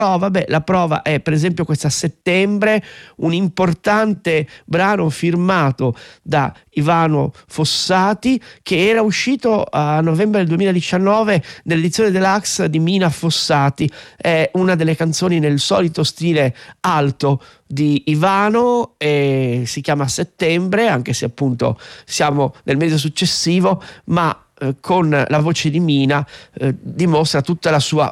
Vabbè, la prova è per esempio questa Settembre, un importante brano firmato da Ivano Fossati, che era uscito a novembre del 2019 nell'edizione deluxe di Mina Fossati. È una delle canzoni nel solito stile alto di Ivano e si chiama Settembre, anche se appunto siamo nel mese successivo, ma con la voce di Mina dimostra tutta la sua